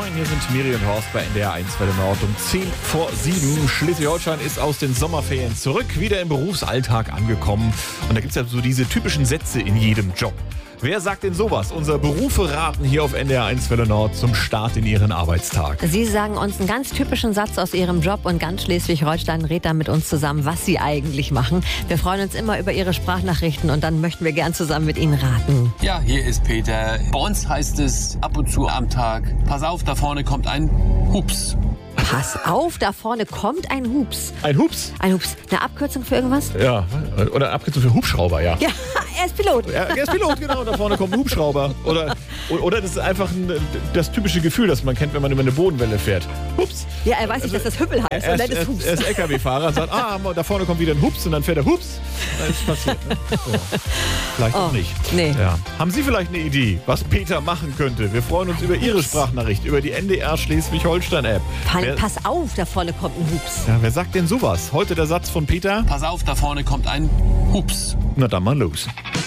Moin, hier sind Miri und Horst bei NDR 1 Welle Nord um 6:10. Schleswig-Holstein ist aus den Sommerferien zurück, wieder im Berufsalltag angekommen. Und da gibt es ja so diese typischen Sätze in jedem Job. Wer sagt denn sowas? Unser Berufe raten hier auf NDR 1 Welle Nord zum Start in ihren Arbeitstag. Sie sagen uns einen ganz typischen Satz aus Ihrem Job und ganz Schleswig-Holstein rät dann mit uns zusammen, was Sie eigentlich machen. Wir freuen uns immer über Ihre Sprachnachrichten und dann möchten wir gern zusammen mit Ihnen raten. Ja, hier ist Peter. Bei uns heißt es ab und zu am Tag, pass auf, da vorne kommt ein Hups. Pass auf, da vorne kommt ein Hups. Ein Hups? Ein Hups. Eine Abkürzung für irgendwas? Ja, oder eine Abkürzung für Hubschrauber, ja. Ja, er ist Pilot. Ja, er ist Pilot, genau. Da vorne kommt ein Hubschrauber. Oder das ist einfach das typische Gefühl, das man kennt, wenn man über eine Bodenwelle fährt. Hups. Ja, er weiß nicht, dass das Hüppel heißt und nennt es Hups. Er ist LKW-Fahrer und sagt, da vorne kommt wieder ein Hups und dann fährt er Hups. Dann ist es passiert. Ne? Ja. Vielleicht auch nicht. Nee. Ja. Haben Sie vielleicht eine Idee, was Peter machen könnte? Wir freuen uns über Ihre Sprachnachricht, über die NDR Schleswig-Holstein-App. Pass auf, da vorne kommt ein Hups. Ja, wer sagt denn sowas? Heute der Satz von Peter? Pass auf, da vorne kommt ein Hups. Na dann mal los.